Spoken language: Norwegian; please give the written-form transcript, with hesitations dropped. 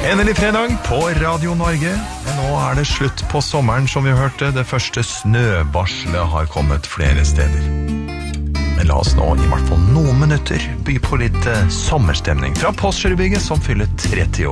Endelig fredag på Radio Norge. Men nå det slutt på sommeren, som vi hørte. Det første snøvarslet har kommet flere steder. Men la oss nå i hvert fall noen minutter by på litt sommerstemning fra Postgirobygget som fyller 30 år.